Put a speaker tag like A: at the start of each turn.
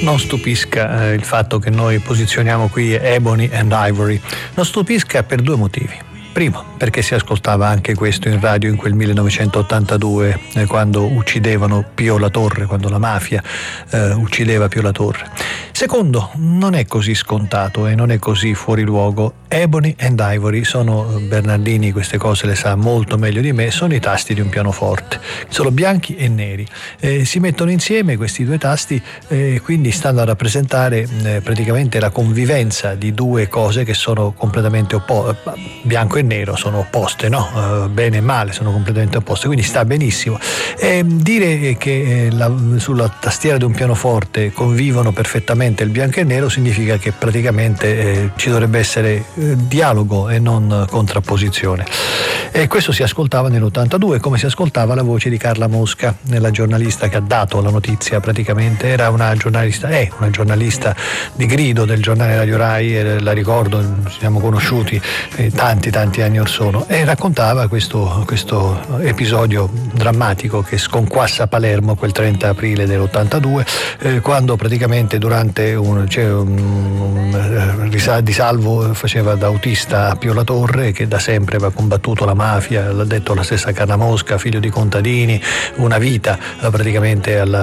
A: Non stupisca il fatto che noi posizioniamo qui Ebony and Ivory. Non stupisca per due motivi. Primo, perché si ascoltava anche questo in radio in quel 1982, quando uccidevano Pio La Torre, quando la mafia uccideva Pio La Torre. Secondo, non è così scontato e non è così fuori luogo. Ebony and Ivory sono, Bernardini queste cose le sa molto meglio di me, sono i tasti di un pianoforte. Sono bianchi e neri. Si mettono insieme questi due tasti, quindi stanno a rappresentare praticamente la convivenza di due cose che sono completamente opposte. Bianco e nero sono opposte, no? Bene e male sono completamente opposte, quindi sta benissimo. Dire che sulla tastiera di un pianoforte convivono perfettamente il bianco e il nero significa che praticamente ci dovrebbe essere dialogo e non contrapposizione. E questo si ascoltava nell'82, come si ascoltava la voce di Carla Mosca, la giornalista che ha dato la notizia. Praticamente è una giornalista di grido del giornale Radio Rai, la ricordo, ci siamo conosciuti tanti anni or sono, e raccontava questo episodio drammatico che sconquassa Palermo quel 30 aprile dell'82, quando praticamente durante di salvo faceva da autista a Pio La Torre, che da sempre aveva combattuto la mafia, l'ha detto la stessa Carla Mosca, figlio di contadini, una vita praticamente alla